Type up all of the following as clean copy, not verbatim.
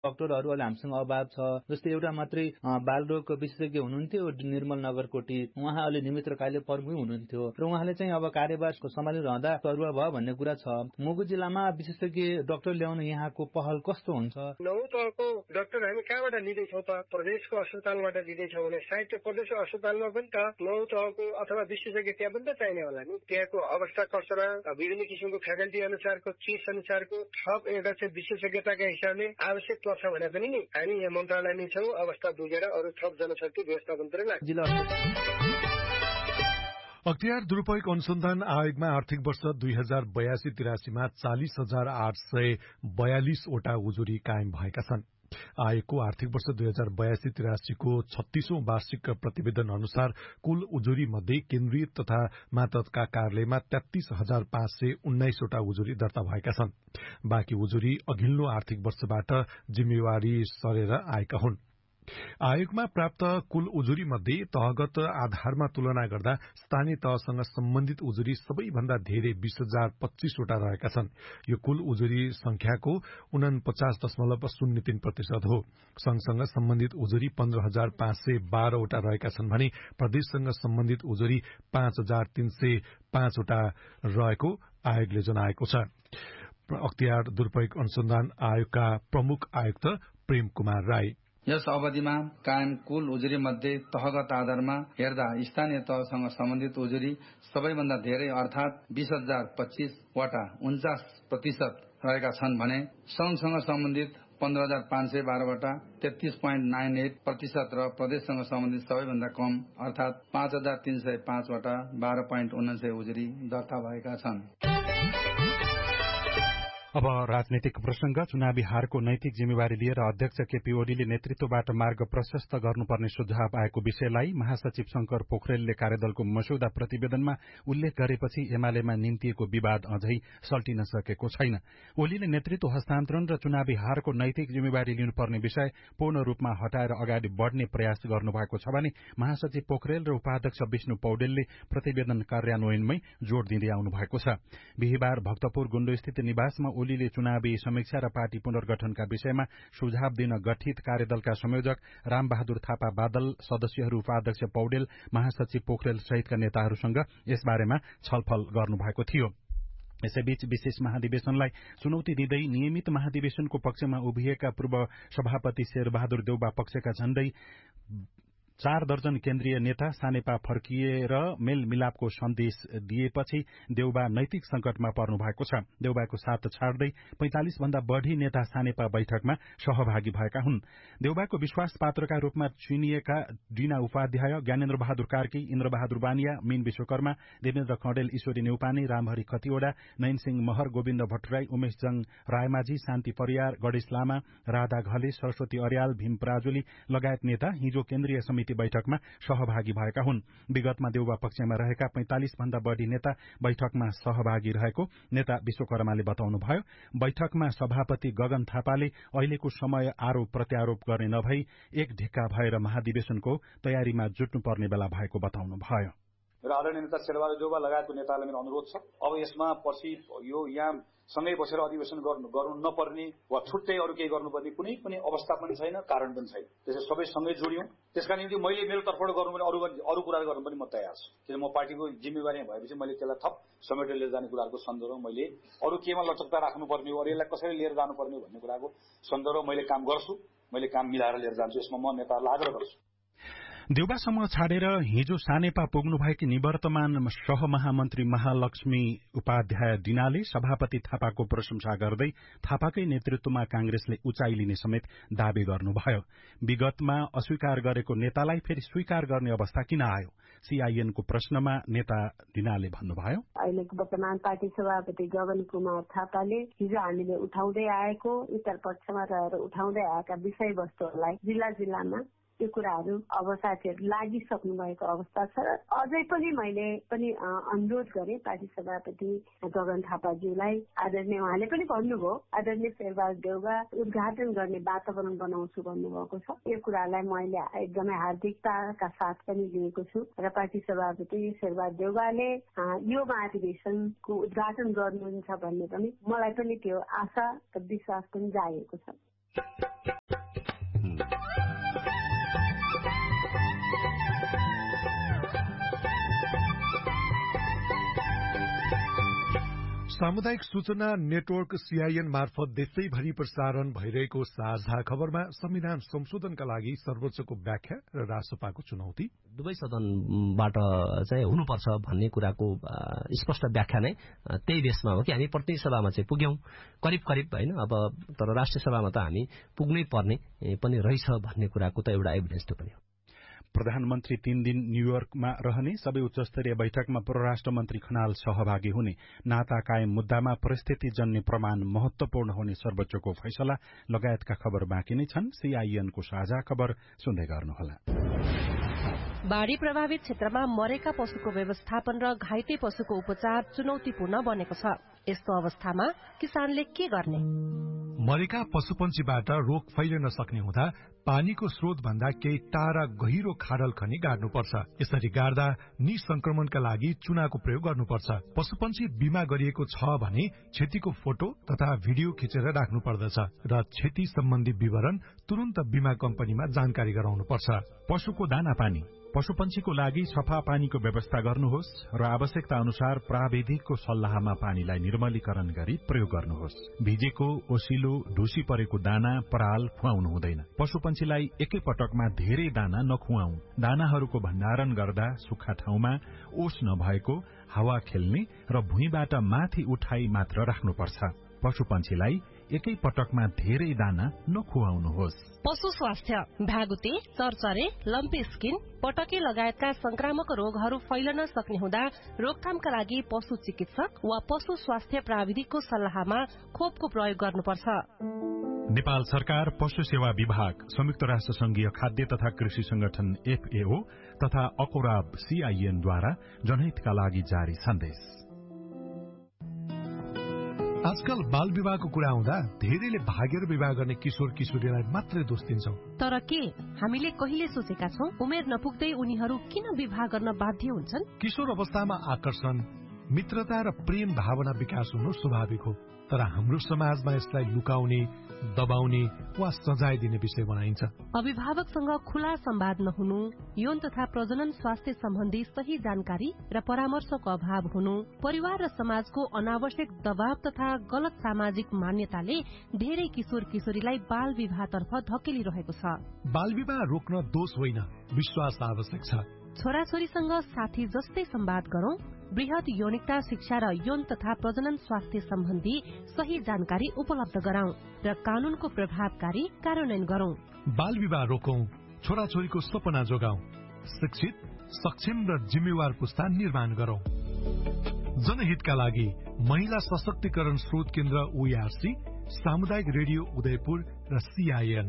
डाक्टरहरू अहिले हामीसँग अभाव छ। जस्तै एउटा मात्रै बालरोग विशेषज्ञ हुनुहुन्थ्यो निर्मल नगरकोटी, उहाँ अहिले निमित्र काले प्रमुख हुनुहुन्थ्यो र उहाँले चाहिँ अब कार्यभार सम्हालिरहँदा सरुवा भयो भन्ने कुरा छ। मुगु जिल्लामा विशेषज्ञ डाक्टर ल्याउन यहाँको पहल कस्तो हुन्छ? 9 तहको डाक्टर हामी कहाँबाट लिँदैछौँ त? प्रदेशको अस्पतालबाट लिँदैछौँ भने साहित्य प्रदेशको अस्पतालमा पनि त 9 तहको अथवा विशेषज्ञ त्यहाँ पनि त चाहिने होला नि। त्यहाँको अवस्था कसरा, विभिन्न किसिमको फ्याकल्टी अनुसारको, चिज अनुसारको थप एउटा चाहिँ विशेषज्ञताका हिसाबले आवश्यक पर्छ भने पनि नि हामी यहाँ मन्त्रालयमै छौँ। अवस्था बुझेर अरू थप जनशक्ति व्यवस्थापनतिर लाग्छ। अख्तियार दुरूपयोग अनुसन्धान आयोगमा आर्थिक वर्ष 2082-83मा 40,842 वटा उजुरी कायम भएका छन्। आयोगको आर्थिक वर्ष 2082-83 को 36औं वार्षिक प्रतिवेदन अनुसार कुल उजुरी मध्ये केन्द्रीय तथा मातहतका कार्यालयमा 33,519 वटा उजुरी दर्ता भएका छन्। बाँकी उजुरी अघिल्लो आर्थिक वर्षबाट जिम्मेवारी सरेर आएका हुन्। आयोगमा प्राप्त कुल उजुरी मध्ये तहगत आधारमा तुलना गर्दा स्थानीय तहसँग सम्बन्धित उजुरी सबैभन्दा धेरै 20,025 वटा रहेका छन्। यो कुल उजुरी संख्याको 49.03% हो। संघसँग सम्बन्धित उजुरी 15,512 वटा रहेका छन् भने प्रदेशसँग सम्बन्धित उजुरी 5,305 वटा रहेको आयोगले जनाएको छ। अख्तियार दुरूपयोग अनुसन्धान आयोगका प्रमुख आयुक्त प्रेम कुमार राई, यस अवधिमा कायम कुल उजुरी मध्ये तहगत आधारमा हेर्दा स्थानीय तहसँग सम्बन्धित उजुरी सबैभन्दा धेरै अर्थात 20,025 वटा 49% रहेका छन् भने संघसँग सम्बन्धित 15,512 वटा 33.98% र प्रदेशसँग सम्बन्धित सबैभन्दा कम अर्थात 5,305 वटा 12.99 उजुरी दर्ता भएका छन्। अब राजनीतिक प्रसंग। चुनावी हारको नैतिक जिम्मेवारी लिएर अध्यक्ष केपी ओलीले नेतृत्वबाट मार्ग प्रशस्त गर्नुपर्ने सुझाव आएको विषयलाई महासचिव शंकर पोखरेलले कार्यदलको मस्यौदा प्रतिवेदनमा उल्लेख गरेपछि एमालेमा निम्तिएको विवाद अझै सल्टिन सकेको छैन। ओलीले नेतृत्व हस्तान्तरण र चुनावी हारको नैतिक जिम्मेवारी लिनुपर्ने विषय पूर्ण रूपमा हटाएर अगाडि बढ़ने प्रयास गर्नुभएको छ भने महासचिव पोखरेल र उपाध्यक्ष विष्णु पौडेलले प्रतिवेदन कार्यान्वयनमै जोड़ दिँदै आउनु भएको छ। बिहिबार भक्तपुर गुण्डोस्थित निवासमा ओलीले चुनावी समीक्षा र पार्टी पुनर्गठनका विषयमा सुझाव दिन गठित कार्यदलका संयोजक रामबहादुर थापा बादल, सदस्यहरू उपाध्यक्ष पौडेल, महासचिव पोखरेल सहितका नेताहरूसँग यसबारेमा छलफल गर्नुभएको थियो। यसैबीच विशेष महाधिवेशनलाई चुनौती दिँदै नियमित महाधिवेशनको पक्षमा उभिएका पूर्व सभापति शेरबहादुर देउबा पक्षका झण्डै 4 दर्जन केन्द्रीय नेता सानेपा फर्किएर मेलमिलापको सन्देश दिएपछि देउबा नैतिक संकटमा पर्नु भएको छ। देउबाको साथ छाड्दै 45 भन्दा बढ़ी नेता सानेपा बैठकमा सहभागी भएका हुन्। देउबाको विश्वास पात्रका रूपमा चुनिएका डीना उपाध्याय, ज्ञानेन्द्र बहादुर कार्की, इन्द्र बहादुर बानिया, मीन विश्वकर्मा, देवेन्द्र कणेल, ईश्वरी नेउपाने, रामहरि खतिवड़ा, नयनसिंह महर, गोविन्द भट्टराई, उमेशजङ रायमाझी, शान्ति परियार, गणेश लामा, राधा घले, सरस्वती अर्याल, भीम पराजुली लगायत नेता हिजो केन्द्रीय समिति बैठकमा सहभागी भएका हुन्। विगतमा देउबा पक्षमा रहेका 45 भन्दा बढ़ी नेता बैठकमा सहभागी रहेको नेता विश्वकर्माले बताउनुभयो। बैठकमा सभापति गगन थापाले अहिलेको समय आरोप प्रत्यारोप गर्ने नभई एक ढिक्का भएर महाधिवेशनको तयारीमा जुट्नुपर्ने बेला भएको बताउनुभयो। र आदरणीय नेता शेरबहादुर देउबा लगायतको नेतालाई मेरो अनुरोध छ, अब यसमा पछि यो यहाँ सँगै बसेर अधिवेशन गर्नु नपर्ने वा छुट्टै अरू केही गर्नुपर्ने कुनै पनि अवस्था पनि छैन, कारण पनि छैन। त्यसै सबै सँगै जोडियौं। त्यसका निम्ति मैले मेरो तर्फबाट गर्नु पनि अरू कुरा गर्नु पनि म तयार छु। किन म पार्टीको जिम्मेवारी भएपछि मैले त्यसलाई थप समेटेर लिएर जाने कुराहरूको सन्दर्भमा मैले अरू केमा लचकता राख्नुपर्ने हो, अरू यसलाई कसरी लिएर जानुपर्ने भन्ने कुराको सन्दर्भमा मैले काम गर्छु। मैले काम मिलाएर लिएर जान्छु। यसमा म नेताहरूलाई आग्रह गर्छु। देउबासम्म छाडेर हिजो सानेपा पुग्नुभएकी निवर्तमान सहमहामन्त्री महालक्ष्मी उपाध्याय डिनाले सभापति थापाको प्रशंसा गर्दै थापाकै नेतृत्वमा कांग्रेसले उचाइ लिने समेत दावी गर्नुभयो। विगतमा अस्वीकार गरेको नेतालाई फेरि स्वीकार गर्ने अवस्था किन आयो? सीआईएनको प्रश्नमा नेता डिनाले भन्नुभयो, अहिलेको वर्तमान पार्टी सभापति गगन कुमार थापाले हिजो हामीले उठाउँदै आएको उत्तर पक्षमा रहेर उठाउँदै आएका विषयवस्तुहरूलाई जिल्लामा यो कुराहरू अब साथीहरू लागिसक्नु भएको अवस्था छ। र अझै पनि मैले पनि अनुरोध गरेँ पार्टी सभापति गगन थापाज्यूलाई, आदरणीय उहाँले पनि भन्नुभयो आदरणीय शेरबहादुर देउबा उद्घाटन गर्ने वातावरण बनाउँछु भन्नुभएको छ। यो कुरालाई मैले एकदमै हार्दिकताका साथ पनि लिएको छु र पार्टी सभापति शेरबहादुर देउबाले यो महाधिवेशनको उद्घाटन गर्नुहुन्छ भन्ने पनि मलाई पनि त्यो आशा र विश्वास पनि जागेको छ। सामुदायिक सूचना नेटवर्क सीआईएन मार्फत देशैभरि प्रसारण भइरहेको साझा खबरमा संविधान संशोधनका लागि सर्वोच्चको व्याख्या र रासोपाको चुनौती, दुवै सदनबाट चाहिँ हुनुपर्छ भन्ने कुराको स्पष्ट व्याख्या नै त्यही बेसमा हो कि हामी प्रतिनिधि सभामा चाहिँ पुग्यौं करिब हैन। अब तर राष्ट्रिय सभामा त हामी पुग्नै पर्ने पनि रहेछ भन्ने कुराको त एउटा एभिडेन्स त पनि हो। प्रधानमन्त्री 3 दिन न्यूयोर्कमा रहने, सबै उच्चस्तरीय बैठकमा परराष्ट्र मन्त्री खनाल सहभागी हुने, नाता कायम मुद्दामा परिस्थिति जन्य प्रमाण महत्वपूर्ण हुने सर्वोच्चको फैसला लगायतका खबर बाँकी नै छन्। सीआईएनको साझा खबर सुन्दै गर्नुहोला। बाढ़ी प्रभावित क्षेत्रमा मरेका पशुको व्यवस्थापन र घाइते पशुको उपचार चुनौतीपूर्ण बनेको छ। यस्तो अवस्थामा किसानले के गर्ने? मरेका पशुपन्छीबाट रोग फैलिन सक्ने हुँदा पानीको स्रोत भन्दा केही टाढा गहिरो खाडल खनी गाड्नुपर्छ। यसरी गाड्दा निसंक्रमणका लागि चुनाको प्रयोग गर्नुपर्छ। पशुपन्छी बिमा गरिएको छ भने क्षतिको फोटो तथा भिडियो खिचेर राख्नु पर्दछ र क्षति सम्बन्धी विवरण तुरन्त बिमा कम्पनीमा जानकारी गराउनुपर्छ। पशुको दाना पानी, पशुपन्छीको लागि सफा पानीको व्यवस्था गर्नुहोस् र आवश्यकता अनुसार प्राविधिकको सल्लाहमा पानीलाई निर्मलीकरण गरी प्रयोग गर्नुहोस्। भिजेको, ओसिलो, ढुसी परेको दाना, पराल खुवाउनु हुँदैन। पशुपन्छीलाई एकै पटकमा धेरै दाना नखुवाऊ। दानाहरूको भण्डारण गर्दा सुक्खा ठाउँमा, ओस नभएको, हावा खेल्ने र भुइँबाट माथि उठाई मात्र राख्नुपर्छ। पशुपन्छीलाई एकै पटकमा धेरै दाना नखुवाउनुहोस्। पशु स्वास्थ्य, भ्यागुते, चरचरे, लम्पी स्किन, पटके लगायतका संक्रामक रोगहरू फैलन सक्ने हुँदा रोकथामका लागि पशु चिकित्सक वा पशु स्वास्थ्य प्राविधिकको सल्लाहमा खोपको प्रयोग गर्नुपर्छ। नेपाल सरकार, पशु सेवा विभाग, संयुक्त राष्ट्र संघीय खाद्य तथा कृषि संगठन FAO तथा अकोराब CIN-द्वारा जनहितका लागि जारी सन्देश। आजकल बाल विवाहको कुरा आउँदा धेरैले भागेर विवाह गर्ने किशोर किशोरीलाई मात्रै दोष दिन्छौं। तर के हामीले कहिले सोचेका छौं उमेर नपुग्दै उनीहरू किन विवाह गर्न बाध्य हुन्छन्? किशोर अवस्थामा आकर्षण, मित्रता र प्रेम भावना विकास हुनु स्वाभाविक हो, तर हाम्रो समाजमा यसलाई लुकाउने, दबाउने वा सजाय दिने विषय बनाइन्छ। अभिभावकसँग खुला संवाद नहुनु, यौन तथा प्रजनन स्वास्थ्य सम्बन्धी सही जानकारी र परामर्शको अभाव हुनु, परिवार र समाजको अनावश्यक दबाव तथा गलत सामाजिक मान्यताले धेरै किशोर किशोरीलाई बाल विवाहतर्फ धकेलिरहेको छ। बाल विवाह रोक्न दोष होइन, विश्वास आवश्यक छ। छोराछोरीसँग साथी जस्तै संवाद गरौं, वृहत यौनिकता शिक्षा र यौन तथा प्रजनन स्वास्थ्य सम्बन्धी सही जानकारी उपलब्ध गराउँ र कानूनको प्रभावकारी कार्यान्वयन गरौं। बाल विवाह रोकौं, छोराछोरीको सपना जोगाउँ, शिक्षित, सक्षम र जिम्मेवार पुस्ता निर्माण गरौं। जनहितका लागि महिला सशक्तिकरण स्रोत केन्द्र OERC, सामुदायिक रेडियो उदयपुर र CIN।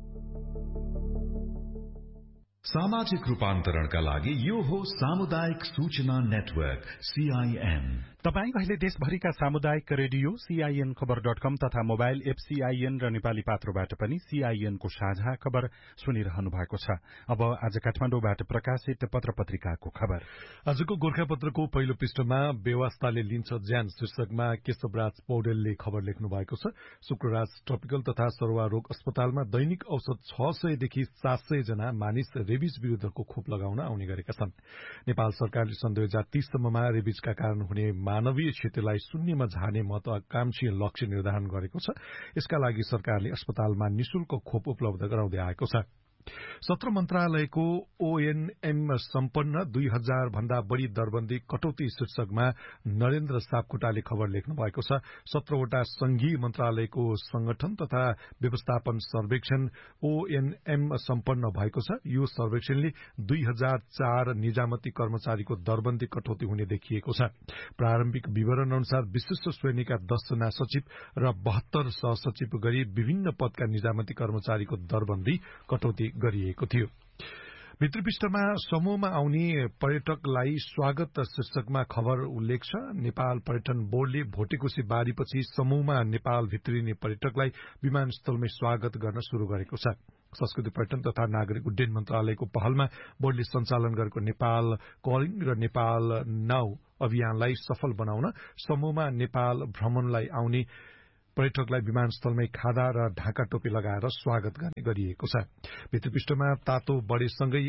सामाजिक रूपान्तरणका लागि यो हो सामुदायिक सूचना नेटवर्क CIN। तपाई अहिले देशभरिका सामुदायिक रेडियो CIN खबर.com तथा मोबाइल एप CIN र नेपाली पात्रोबाट पनि CIN को साझा खबर सुनिरहनु भएको छ। अब आज काठमाडौँबाट प्रकाशित पत्र पत्रिकाको खबर। आजको गोर्खापत्रको पहिलो पृष्ठमा व्यवस्थाले लिन्छ ज्यान शीर्षकमा केशवराज पौडेलले खबर लेख्नु भएको छ। शुक्रराज ट्रपिकल तथा सरुवा रोग अस्पतालमा दैनिक औसत 600 देखि 700 जना मानिस रेबिज विरुद्धको खोप लगाउन आउने गरेका छन्। नेपाल सरकारले सन् 2030 सम्ममा रेबिजका कारण हुने मानवीय क्षतिलाई शून्यमा झार्ने महत्वाकांक्षी लक्ष्य निर्धारण गरेको छ। यसका लागि सरकारले अस्पतालमा निशुल्क खोप उपलब्ध गराउँदै आएको छ। 17 मन्त्रालयको ONM सम्पन्न 2000 भन्दा बढ़ी दरबन्दी कटौती शीर्षकमा नरेन्द्र सापकोटाले खबर लेख्नु भएको छ। 17 वटा संघीय मन्त्रालयको संगठन तथा व्यवस्थापन सर्वेक्षण ONM सम्पन्न भएको छ। यो सर्वेक्षणले 2004 निजामती कर्मचारीको दरबन्दी कटौती हुने देखिएको छ। प्रारम्भिक विवरण अनुसार विशिष्ट श्रेणीका 10 जना सचिव र 72 सहसचिव गरी विभिन्न पदका निजामती कर्मचारीको दरबन्दी कटौती गरिएको थियो। भित्री पृष्ठमा समूहमा आउने पर्यटकलाई स्वागत शीर्षकमा खबर उल्लेख छ। नेपाल पर्यटन बोर्डले भोटेकोशी बारीपछि समूहमा नेपाल भित्रिने पर्यटकलाई विमानस्थलमै स्वागत गर्न शुरू गरेको छ। संस्कृति पर्यटन तथा नागरिक उड्डयन मन्त्रालयको पहलमा बोर्डले सञ्चालन गरेको नेपाल कलिङ र नेपाल नाउ अभियानलाई सफल बनाउन समूहमा नेपाल भ्रमणलाई आउने पर्यटकलाई विमानस्थलमै खादा र ढाका टोपी लगाएर स्वागत गर्ने गरिएको छ। भित्रपृष्ठमा तातो बढेसँगै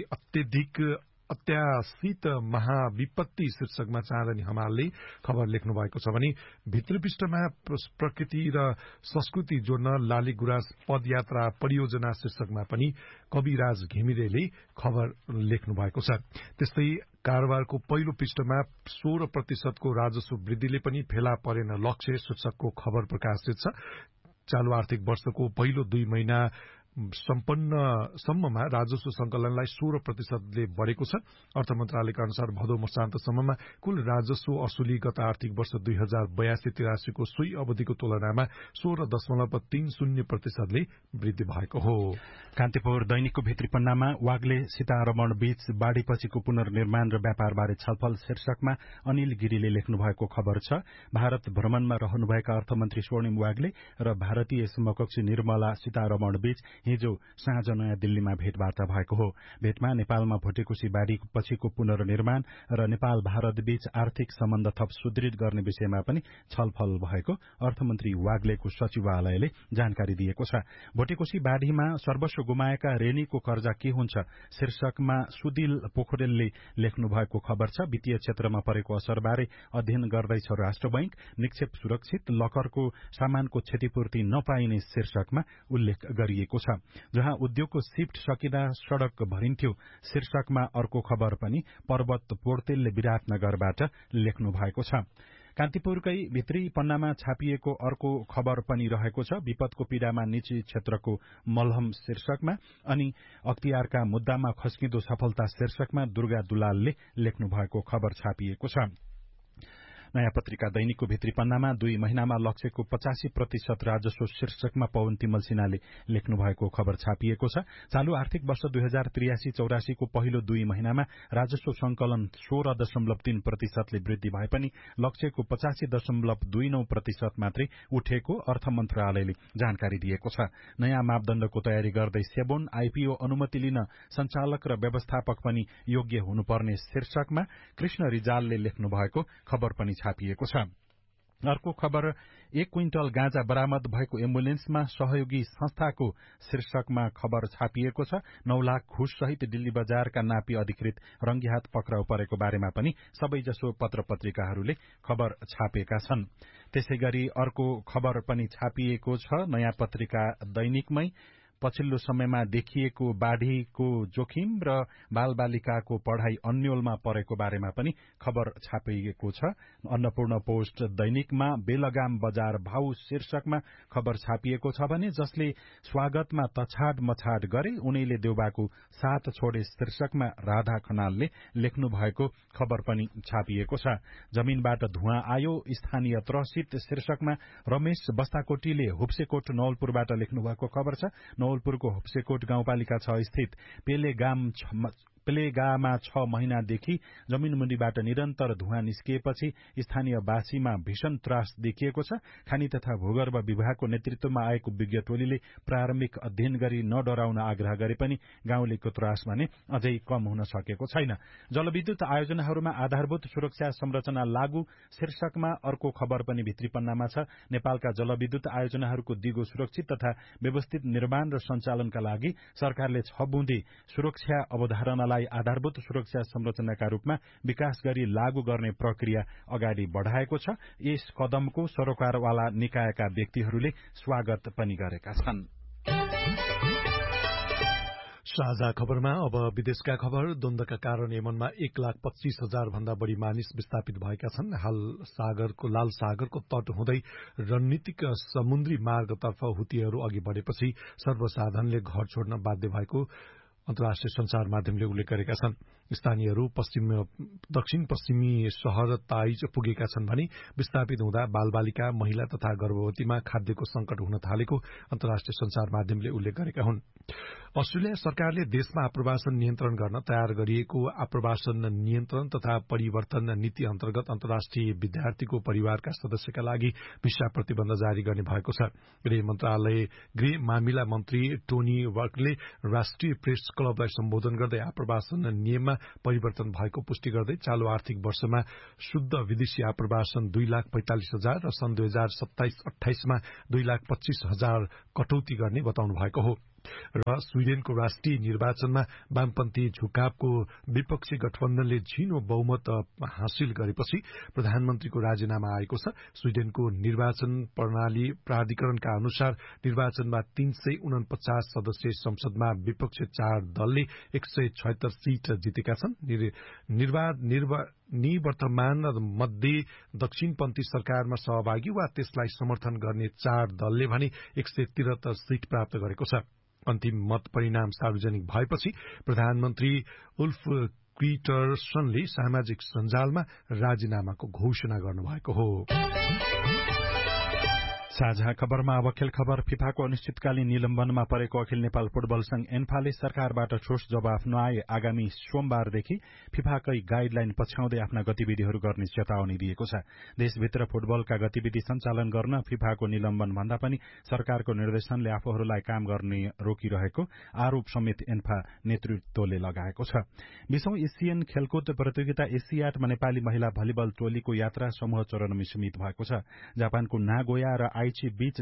अत्याशित महाविपत्ति शीर्षकमा चाँदनी हमालले खबर लेख्नु भएको छ भने भित्रपृष्ठमा प्रकृति र संस्कृति जोड्न लाली गुराँस पदयात्रा परियोजना शीर्षकमा पनि कविराज घिमिरेले खबर लेख्नु भएको छ। त्यस्तै कारोबारको पहिलो पृष्ठमा 16% को राजस्व वृद्धिले पनि फेला परेन लक्ष्य शीर्षकको खबर प्रकाशित छ। चालू आर्थिक वर्षको पहिलो 2 महिना सम्पन्नसम्ममा राजस्व संकलनलाई 16%ले बढ़ेको छ। अर्थ मन्त्रालयका अनुसार भदौ मसान्तसम्ममा कुल राजस्व असुली गत आर्थिक वर्ष 2082-83 को सोही अवधिको तुलनामा 16.30% ले वृद्धि भएको हो। कान्तिपुर दैनिकको भित्री पन्नामा वाग्ले सीतारमण बीच बाढ़ीपछिको पुनर्निर्माण र व्यापारबारे छलफल शीर्षकमा अनिल गिरीले लेख्नु भएको खबर छ। भारत भ्रमणमा रहनुभएका अर्थमन्त्री स्वर्णिम वाग्ले र भारतीय समकक्षी निर्मला सीतारमण बीच हिजो साँझ नयाँ दिल्लीमा भेटवार्ता भएको हो। भेटमा नेपालमा भोटेकोशी बाढ़ी पछिको पुनर्निर्माण र नेपाल भारत बीच आर्थिक सम्बन्ध थप सुदृढ गर्ने विषयमा पनि छलफल भएको अर्थमन्त्री वाग्लेको सचिवालयले जानकारी दिएको छ। भोटेकोशी बाढ़ीमा सर्वस्व गुमाएका रेनीको कर्जा के हुन्छ शीर्षकमा सुदिल पोखरेलले लेख्नु भएको खबर छ। वित्तीय क्षेत्रमा परेको असरबारे अध्ययन गर्दैछ राष्ट्र बैंक। निक्षेप सुरक्षित लकरको सामानको क्षतिपूर्ति नपाइने शीर्षकमा उल्लेख गरिएको छ। जहाँ उद्योगको शिफ्ट सकिँदा सड़क भरिन्थ्यो शीर्षकमा अर्को खबर पनि पर्वत पोर्तेलले विराटनगरबाट लेख्नु भएको छ। कान्तिपुरकै भित्री पन्नामा छापिएको अर्को खबर पनि रहेको छ। विपदको पीड़ामा निजी क्षेत्रको मलहम शीर्षकमा अनि अख्तियारका मुद्दामा खस्किँदो सफलता शीर्षकमा दुर्गा दुलालले लेख्नु भएको खबर छापिएको छ। नयाँ पत्रिका दैनिकको भित्री पन्नामा 2 महिनामा लक्ष्यको 85% राजस्व शीर्षकमा पवन तिमल सिन्हाले लेख्नु भएको खबर छापिएको छ। चालू आर्थिक वर्ष 2083-84 को पहिलो 2 महिनामा राजस्व संकलन 16.3% ले वृद्धि भए पनि लक्ष्यको 85.29% मात्रै उठेको अर्थ मन्त्रालयले जानकारी दिएको छ। नयाँ मापदण्डको तयारी गर्दै सेबोन आईपीओ अनुमति लिन संचालक र व्यवस्थापक पनि योग्य हुनुपर्ने शीर्षकमा कृष्ण रिजालले लेख्नु भएको खबर पनि छापिएको छ। अर्को खबर 1 क्विन्टल गाँजा बरामद भएको एम्बुलेन्समा सहयोगी संस्थाको शीर्षकमा खबर छापिएको छ। 9 लाख घुस सहित दिल्ली बजारका नापी अधिकृत रंगीहात पक्राउ परेको बारेमा पनि सबैजसो पत्र पत्रिकाहरूले खबर छापेका छन्। त्यसैगरी अर्को खबर पनि छापिएको छ नयाँ पत्रिका दैनिकमै। पछिल्लो समयमा देखिएको बाढ़ीको जोखिम र बालबालिकाको पढ़ाई अन्योलमा परेको बारेमा पनि खबर छापिएको छ। अन्नपूर्ण पोस्ट दैनिकमा बेलगाम बजार भाउ शीर्षकमा खबर छापिएको छ भने जसले स्वागतमा तछाड मछाड गरे उनीले देउबाको साथ छोडे शीर्षकमा राधा खनालले लेख्नु भएको खबर पनि छापिएको छ। जमीनबाट धुवाँ आयो स्थानीय त्रसित शीर्षकमा रमेश बस्ताकोटीले हुप्सेकोट नवलपुरबाट लेख्नु भएको खबर छ। नवलपुरको हुप्सेकोट गाउँपालिका 6 स्थित प्लेगामा 6 महिनादेखि जमीनमुनिबाट निरन्तर धुवाँ निस्किएपछि स्थानीयवासीमा भीषण त्रास देखिएको छ। खानी तथा भूगर्भ विभागको नेतृत्वमा आएको विज्ञ टोलीले प्रारम्भिक अध्ययन गरी नडराउन आग्रह गरे पनि गाउँलेको त्रास भने अझै कम हुन सकेको छैन। जलविद्युत आयोजनाहरूमा आधारभूत सुरक्षा संरचना लागू शीर्षकमा अर्को खबर पनि भित्री पन्नामा छ। नेपालका जलविद्युत आयोजनाहरूको दिगो सुरक्षित तथा व्यवस्थित निर्माण र सञ्चालनका लागि सरकारले 6 बुँदे सुरक्षा अवधारणालाई आधारभूत सुरक्षा संरचनाका रूपमा विकास गरी लागू गर्ने प्रक्रिया अगाडि बढ़ाएको छ। यस कदमको सरोकारवाला निकायका व्यक्तिहरूले स्वागत पनि गरेका छन्। साझा खबरमा अब विदेशका खबर। द्वन्द्वका कारण यमनमा 1,25,000 भन्दा बढ़ी मानिस विस्थापित भएका छन्। लाल सागरको तट हुँदै रणनीतिक समुद्री मार्गतर्फ हुतीहरू अघि बढ़ेपछि सर्वसाधारणले घर छोड्न बाध्य भएको अन्तर्राष्ट्रिय संचार माध्यमले उल्लेख गरेका छन्। स्थानीयहरू दक्षिण पश्चिमी शहर ताइज पुगेका छन् भने विस्थापित हुँदा बालबालिका महिला तथा गर्भवतीमा खाद्यको संकट हुन थालेको अन्तर्राष्ट्रिय संचार माध्यमले उल्लेख गरेका हुन्। अस्ट्रेलिया सरकारले देशमा आप्रवासन नियन्त्रण गर्न तयार गरिएको आप्रवासन नियन्त्रण तथा परिवर्तन नीति अन्तर्गत अन्तर्राष्ट्रिय विद्यार्थीको परिवारका सदस्यका लागि भिसा प्रतिबन्ध जारी गर्ने भएको छ। गृह मामिला मन्त्री टोनी वर्कले राष्ट्रिय प्रेस क्लबलाई सम्बोधन गर्दै आप्रवासन नियममा परिवर्तन भएको पुष्टि गर्दै चालू आर्थिक वर्षमा शुद्ध विदेशी आप्रवासन 2,45,000 र सन् 2027-28 मा 2,25,000 कटौती गर्ने बताउनु भएको हो। र स्वीडेनको राष्ट्रिय निर्वाचनमा वामपन्थी झुकावको विपक्षी गठबन्धनले झिनो बहुमत हासिल गरेपछि प्रधानमन्त्रीको राजीनामा आएको छ। स्वीडेनको निर्वाचन प्रणाली प्राधिकरणका अनुसार निर्वाचनमा 349 सदस्यीय संसदमा विपक्ष 4 दलले 176 सीट जितेका छन्। निवर्तमान मध्ये दक्षिणपन्थी सरकारमा सहभागी वा त्यसलाई समर्थन गर्ने 4 दलले भने 173 सीट प्राप्त गरेको छ। अन्तिम मत परिणाम सार्वजनिक भएपछि प्रधानमन्त्री उल्फ क्रिस्टरसनले सामाजिक सञ्जालमा राजीनामाको घोषणा गर्नुभएको हो। साझा खबरमा अब खेल खबर। फिफाको अनिश्चितकालीन निलम्बनमा परेको अखिल नेपाल फुटबल संघ एन्फाले सरकारबाट ठोस जवाफ नआए आगामी सोमबारदेखि फिफाकै गाइडलाइन पछ्याउँदै आफ्ना गतिविधिहरू गर्ने चेतावनी दिएको छ। देशभित्र फुटबलका गतिविधि सञ्चालन गर्न फिफाको निलम्बन भन्दा पनि सरकारको निर्देशनले आफूहरूलाई काम गर्ने रोकिरहेको आरोप समेत एन्फा नेतृत्वले लगाएको छ। 20औं एसियन खेलकुद प्रतियोगिता एसियाडमा नेपाली महिला भलिबल टोलीको यात्रा समूह चरणमा सीमित भएको छ। जापानको नागोया र आइचीमा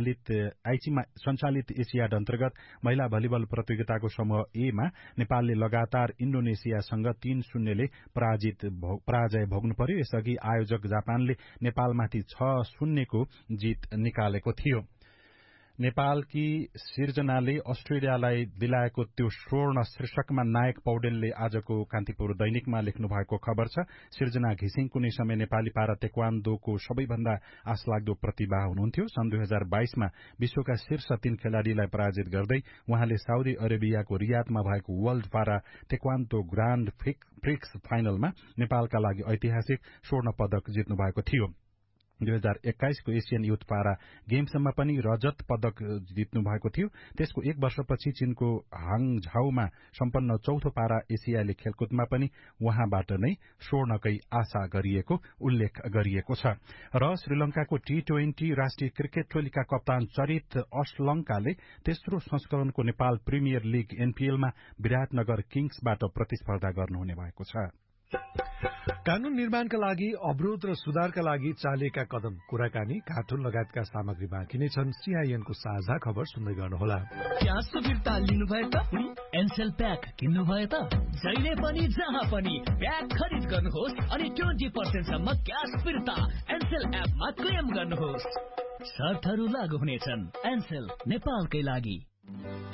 सञ्चालित एसियाड अन्तर्गत महिला भलिबल प्रतियोगिताको समूह ए मा नेपालले लगातार इण्डोनेसियासँग 3-0ले पराजय भोग्नु पर्यो। यसअघि आयोजक जापानले नेपालमाथि 6-0 को जित निकालेको थियो। नेपालकी सिर्जनाले अस्ट्रेलियालाई दिलाएको त्यो स्वर्ण शीर्षकमा नायक पौडेलले आजको कान्तिपुर दैनिकमा लेख्नु भएको खबर छ। सिर्जना घिसिङ कुनै समय नेपाली पारा तेक्वान्दोको सबैभन्दा आशलाग्दो प्रतिभा हुनुहुन्थ्यो। सन् 2022 मा विश्वका शीर्ष 3 खेलाड़ीलाई पराजित गर्दै उहाँले साउदी अरेबियाको रियादमा भएको वर्ल्ड पारा तेक्वान्दो ग्रान्ड प्रिक्स फाइनलमा नेपालका लागि ऐतिहासिक स्वर्ण पदक जित्नु भएको थियो। 2021 को एसियन युथ पारा गेम्समा पनि रजत पदक जित्नु भएको थियो। त्यसको 1 वर्षपछि चीनको हाङझाउमा सम्पन्न चौथो पारा एसियाली खेलकुदमा पनि उहाँबाट नै स्वर्णकै आशा गरिएको उल्लेख गरिएको छ। र श्रीलंकाको T20 राष्ट्रिय क्रिकेट टोलीका कप्तान चरित असलंकाले तेस्रो संस्करणको नेपाल प्रिमियर लीग एनपीएलमा विराटनगर किङ्सबाट प्रतिस्पर्धा गर्नुहुने भएको छ। कानून निर्माणका लागि अवरोध र सुधारका लागि चालिएका कदम कुराकानी कार्टुन लगायतका सामग्री बाँकी नै छन्। सीआईएनको साझा खबर सुन्दै गर्नुहोला। ग्यासको फिर्ता लिनुभयो त एनसेल प्याक किन्नुभयो त जहिले पनि जहाँ पनि प्याक खरिद गर्नुहोस् अनि 20% सम्म ग्यास फिर्ता एनसेल एपमा क्लेम गर्नुहोस्। शर्तहरू लागू हुनेछन्। एनसेल नेपालकै लागि।